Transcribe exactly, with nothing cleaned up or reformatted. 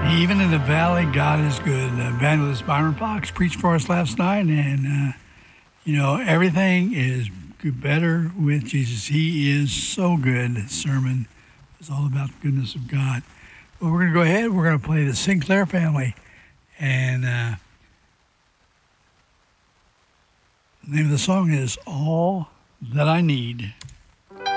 Even in the valley, God is good. Uh, Evangelist Byron Fox preached for us last night, and, uh, you know, everything is good, better with Jesus. He is so good. That sermon is all about the goodness of God. Well, we're going to go ahead. We're going to play the Sinclair Family, and uh, the name of the song is All That I Need.